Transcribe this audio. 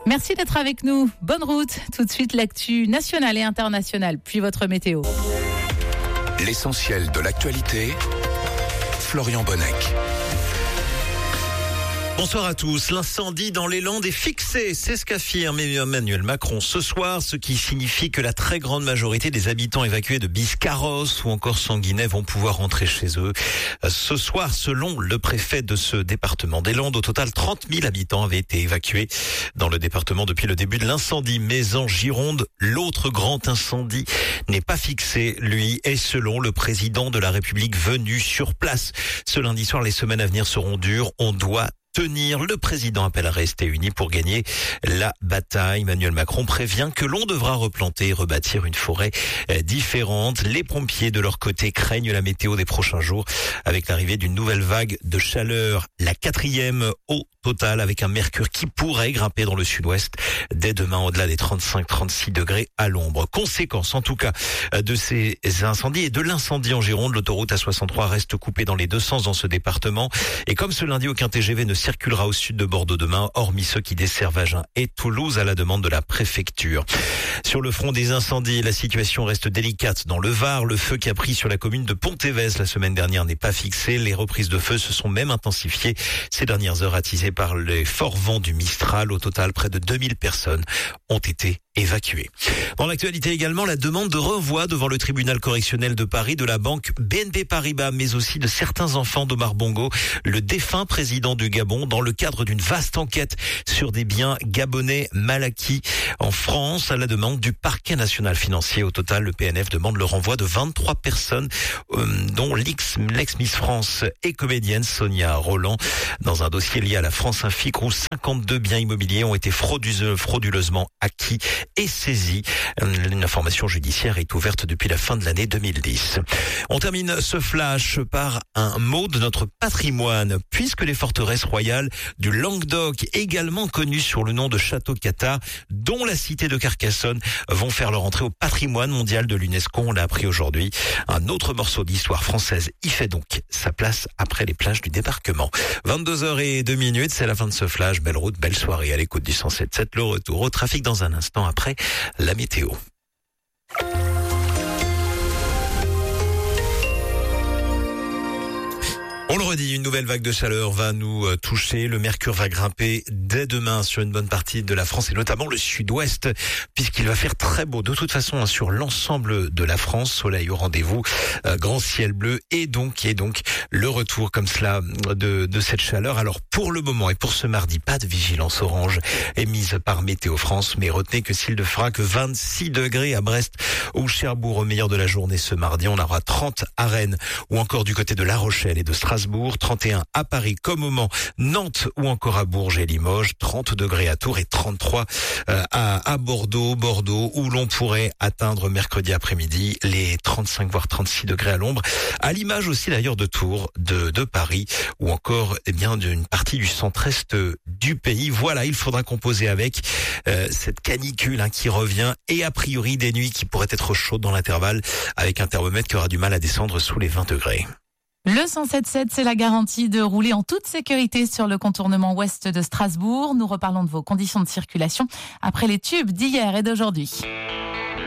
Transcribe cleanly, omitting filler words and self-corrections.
Merci d'être avec nous. Bonne route. Tout de suite, l'actu nationale et internationale, puis votre météo. L'essentiel de l'actualité, Florian Bonnec. Bonsoir à tous. L'incendie dans les Landes est fixé, c'est ce qu'affirme Emmanuel Macron ce soir, ce qui signifie que la très grande majorité des habitants évacués de Biscarrosse ou encore Sanguinet vont pouvoir rentrer chez eux. Ce soir, selon le préfet de ce département des Landes, au total 30 000 habitants avaient été évacués dans le département depuis le début de l'incendie. Mais en Gironde, l'autre grand incendie n'est pas fixé, lui, et selon le président de la République venu sur place. Ce lundi soir, les semaines à venir seront dures. On doit tenir. Le président appelle à rester unis pour gagner la bataille. Emmanuel Macron prévient que l'on devra replanter et rebâtir une forêt différente. Les pompiers, de leur côté, craignent la météo des prochains jours avec l'arrivée d'une nouvelle vague de chaleur. La 4e au total, avec un mercure qui pourrait grimper dans le sud-ouest dès demain au-delà des 35-36 degrés à l'ombre. Conséquence, en tout cas, de ces incendies et de l'incendie en Gironde, l'autoroute A63 reste coupée dans les deux sens dans ce département. Et comme ce lundi, aucun TGV ne circulera au sud de Bordeaux demain, hormis ceux qui desservent Agen et Toulouse à la demande de la préfecture. Sur le front des incendies, la situation reste délicate dans le Var. Le feu qui a pris sur la commune de Pont-Évez la semaine dernière n'est pas fixé. Les reprises de feu se sont même intensifiées ces dernières heures, attisées par les forts vents du Mistral. Au total, près de 2000 personnes ont été évacuées. Dans l'actualité également, la demande de renvoi devant le tribunal correctionnel de Paris de la banque BNP Paribas, mais aussi de certains enfants d'Omar Bongo, le défunt président du Gabon, dans le cadre d'une vaste enquête sur des biens gabonais mal acquis en France, à la demande du parquet national financier. Au total, le PNF demande le renvoi de 23 personnes, dont l'ex-Miss France et comédienne Sonia Roland, dans un dossier lié à la France Infic où 52 biens immobiliers ont été frauduleusement acquis et saisis. Une information judiciaire est ouverte depuis la fin de l'année 2010. On termine ce flash par un mot de notre patrimoine, puisque les forteresses royales du Languedoc, également connues sur le nom de Château Cathard, dont la cité de Carcassonne, vont faire leur entrée au patrimoine mondial de l'UNESCO. On l'a appris aujourd'hui. Un autre morceau d'histoire française y fait donc sa place après les plages du débarquement. 22h02, c'est la fin de ce flash. Belle route, belle soirée à l'écoute du 107.7. Le retour au trafic dans un instant après la météo. On le redit, une nouvelle vague de chaleur va nous toucher. Le mercure va grimper dès demain sur une bonne partie de la France et notamment le sud-ouest, puisqu'il va faire très beau. De toute façon, sur l'ensemble de la France, soleil au rendez-vous, grand ciel bleu et donc le retour comme cela de cette chaleur. Alors pour le moment et pour ce mardi, pas de vigilance orange émise par Météo France, mais retenez que s'il ne fera que 26 degrés à Brest ou Cherbourg au meilleur de la journée ce mardi, on aura 30 à Rennes ou encore du côté de La Rochelle et de Strasbourg, 31 à Paris comme au Mans, Nantes ou encore à Bourges et Limoges, 30 degrés à Tours et 33 à Bordeaux, où l'on pourrait atteindre mercredi après-midi les 35 voire 36 degrés à l'ombre, à l'image aussi d'ailleurs de Tours, de Paris ou encore d'une partie du centre-est du pays. Voilà, il faudra composer avec cette canicule qui revient et a priori des nuits qui pourraient être chaudes dans l'intervalle avec un thermomètre qui aura du mal à descendre sous les 20 degrés. Le 107.7, c'est la garantie de rouler en toute sécurité sur le contournement ouest de Strasbourg. Nous reparlons de vos conditions de circulation après les tubes d'hier et d'aujourd'hui.